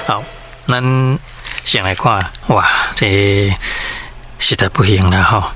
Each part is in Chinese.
好，咱先来看，哇，这实在不行啦吼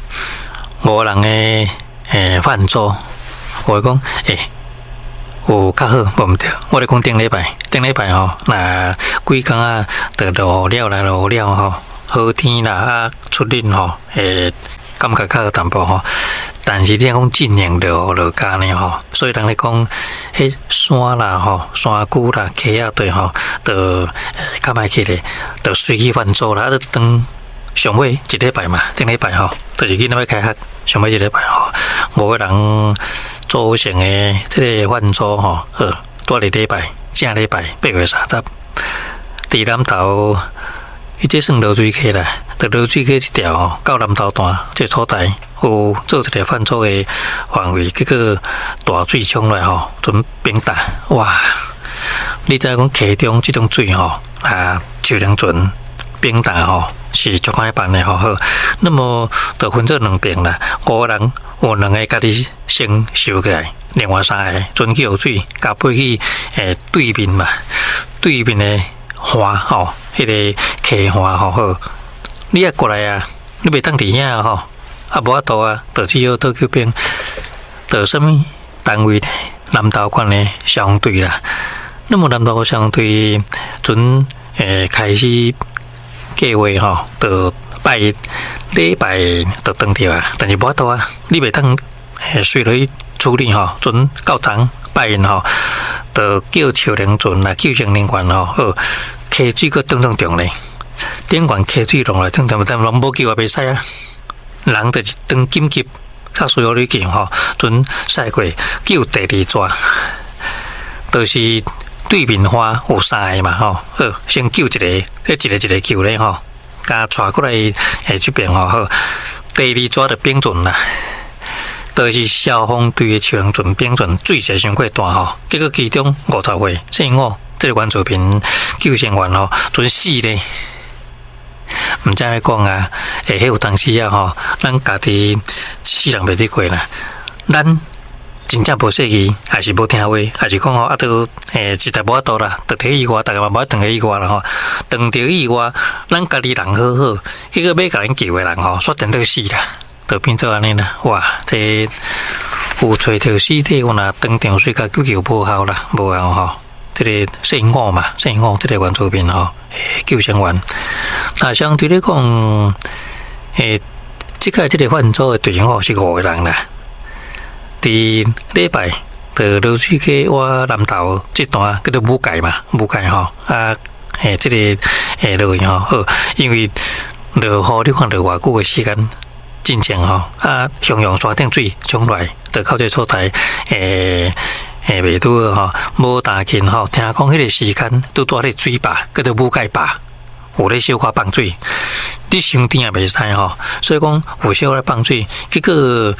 ！5人的饭桌，我讲有较好，无毋对。我咧讲顶礼拜吼，那几工啊，就落了吼，好天啦啊，出日吼，感觉较好淡薄吼。但是你讲进行落加呢吼，所以人咧讲，迄山啦吼，山谷啦，溪啊对吼，就较歹去咧，就随机犯错啦，啊，当上尾一礼拜嘛，顶礼拜吼，就是囡仔要开学，上尾一礼拜吼，5个人组成的这个饭桌吼，多日礼拜，正礼拜8月30，伫南投，伊这算落水溪啦，就落水溪一条吼，到南投段这所在。有做一个犯错的范围，结果大水冲来吼，准冰大哇！你知讲溪中这种水吼，树林船冰大吼是足歹办的吼。好，那么就分做2边啦，5个人有2个家己先收起来，另外3个准去有水，甲飞去对面嘛，对面的花吼，迄个溪花吼好，你也过来啊，你袂当伫遐吼。啊，无法度啊，就只有倒去边，就什么单位呢？南投县的消防队啦。那么南投消防队准开始计划吼，就礼拜就登掉啊。但是无法度啊，你袂当随落去处理吼，准到昨拜因吼，就叫消防船啦、救生人员吼，好，溪水个等重咧，顶悬溪水落来，等拢无救也袂使啊。人就是当紧急，较需要你救吼，准赛过救第2抓，就是对面花有3个嘛吼，好，先救一个，一个救咧吼，甲带过来这边吼，好，第2抓的冰船啦，就是消防队的消防船冰船水势伤过大吼，结果其中50岁姓吴，这个原住民救生员吼，准死咧。毋知咧讲啊，迄有当时啊吼，咱家己死人袂得过啦。咱真正无设计，还是无听话，还是讲吼啊，都实在无法度啦，就摕意外，大家嘛无当意外啦吼。当着意外，咱家己人好好，迄个要甲咱救的人吼，煞等到死啦，就变做安尼啦。哇，这有找着尸体，我若当场水甲救无效啦，无效吼。这个姓吴嘛，姓吴这个原住民吼，救生员。那相对来讲，这个犯错的对象吼是5个人啦。伫礼拜就落水溪我南投这段叫做武界嘛，武界吼啊，这个落去吼好，因为落雨你看落偌久的时间，进前吼啊，熊山顶水冲来，就靠这所在袂拄吼，无大劲吼，听讲迄个时间都住咧水坝，叫做武界坝。有咧小可放水，你伤甜也袂使吼，所以讲有小咧放水，结果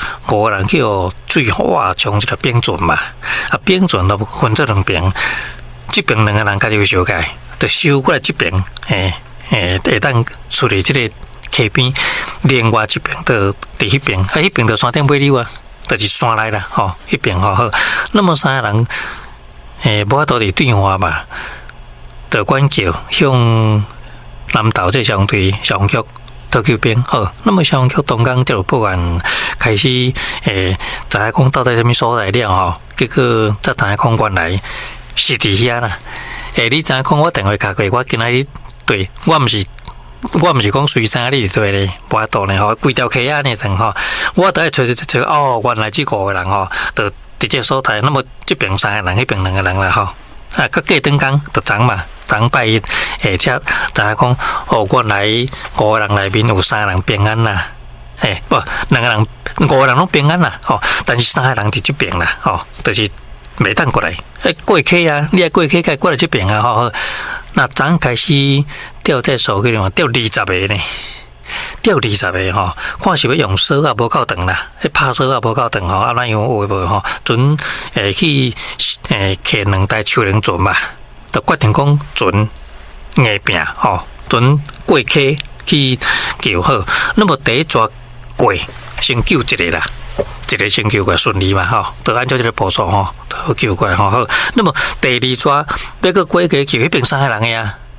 5个人去互水哇冲一个冰船嘛，啊冰船都分做2边，这边2个人家己收起来，就收过来这边，会当处理这个溪边，另外这边就伫迄边，迄边就山顶尾溜啊，就是山来啦吼，迄边吼好，那么3个人，无法度伫对话嘛，就管叫向。南投这消防队消防局特救兵好，那么消防局东港就报案开始知影讲到底什么所在了吼，结果才知影讲原来是伫遐啦。你知影讲我电话卡过，我今仔日对我毋是讲随山你对咧，无法度咧吼，规条溪仔呢等吼，我都要找哦，原来这5个人吼，就伫这所在，那么这边3个人，迄边2个人啦吼，啊，隔顿工就昨嘛。昨拜一，才知影讲哦，原来5个人内面有3个人平安啦，不，2个人5个人拢平安啦，哦，但是3个人伫这边啦，哦，就是袂当过来，过溪啊，你爱过溪，该过来这边啊，吼，那昨开始钓这手个嘛，钓20个呢，钓20个吼，看是要用绳啊，无够长啦，拍绳啊，无够长吼，啊，咱用有无吼，准去摕2台手轮船嘛。就决定讲准硬拼吼，准过溪去救好。那么第1抓过先救一个啦，一个先救过顺利嘛吼，就按照这个步数吼，就救过吼好。那么第2抓要个过溪救迄边3个人个啊，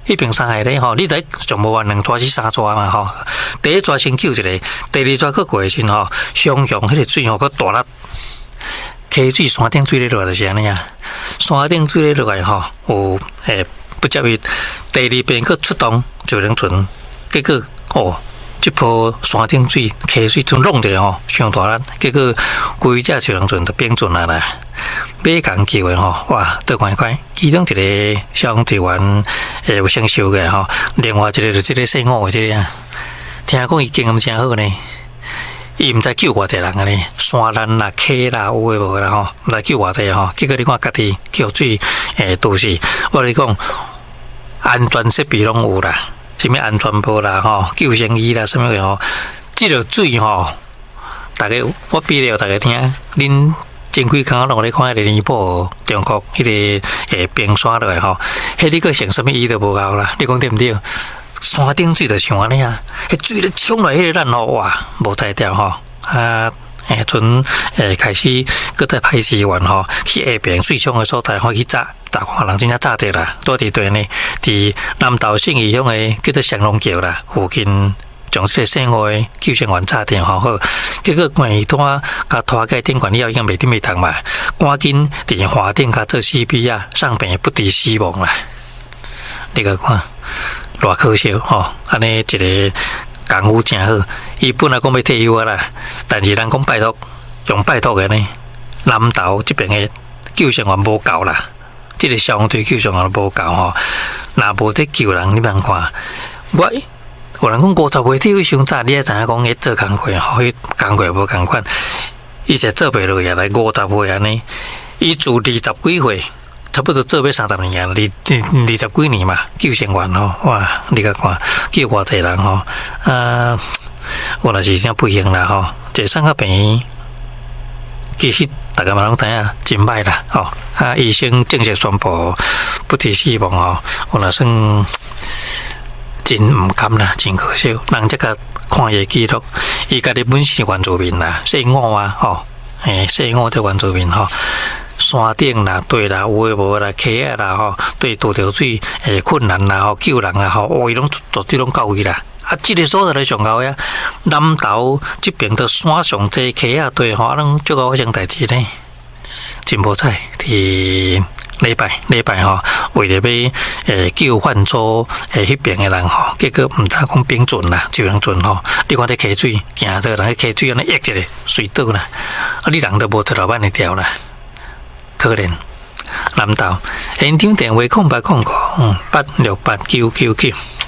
迄边伤害咧吼，你得上无话2抓是3抓嘛吼。第一抓先救一个，第二抓去过时吼，熊熊迄个水吼，佮大力。溪水山顶水咧落就是安尼啊，山顶水咧落来吼，有不接伊第二遍佮出动就能存，结果哦，这波山顶水溪水就弄着吼，上大力，结果规只就能存就变准啦啦。买工救的吼，哇，倒看看，其中一个消防队员有生锈嘅吼，另外一个就这个姓吴的这个啊，听讲伊经验真好呢。伊毋知救偌济人啊呢，山难啦、溪啦，有诶无啦吼，毋知救偌济吼。结果你看家己叫水都是，我你讲安全设备拢有啦，什么安全帽啦吼、救生衣啦，什么个吼，即个水吼，大家我比了大家听，恁前几工拢咧看迄个尼泊尔中国迄个冰山落来吼，迄你个成什么衣都无够啦，你讲对毋对？山顶水就像安尼啊，迄水咧冲来，迄个咱吼哇，无才调吼啊！阵开始搁再派支援吼，去下边水冲的所在，去炸，大看人真正炸着啦，多伫对呢，伫南投信义乡的叫做祥龙桥啦，附近将这个生活的救生员炸掉好，结果关于拖甲拖盖顶管了已经袂顶袂动嘛，赶紧伫花顶甲做 CPR， 上边不敌死亡啦，你个看。偌可惜吼，安尼一个功夫真好。伊本来讲要退休啦，但是咱讲拜托，用拜托个呢，南投这边的救生员无够啦，这个消防队救生员无够吼，若无得救人，你茫看，有人讲50岁退休伤早，你也知影讲迄做工课吼，迄工课无共款，伊是做袂落去来50岁安尼，伊自20几岁。差不多做要30年啊，20几年嘛，救生员吼，哇，你甲看救偌济人吼，我若是真不幸啦吼，坐上个病，其实大家嘛拢知影真歹啦吼，医生正式宣布不治死亡吼，我若算真毋甘啦，真可惜，人这个看伊记录，伊家己本是原住民啦，姓吴啊吼，姓吴的原住民吼。山顶啦，对啦，有诶无啦，溪啊啦吼，对渡条水困难啦吼，救人啦吼，伊拢绝对拢到位啦。啊，即个所在咧上高呀，南投即边的山上低溪啊对吼，拢足够发生代志呢。真无彩，伫礼拜吼，为了要救患者迄边诶人吼，结果毋知讲冰准啦，就能准吼。你看这溪水行着人，溪水安尼溢一个水倒啦，啊，你人都无脱老板会调啦。可怜，南投现场电话0809868999。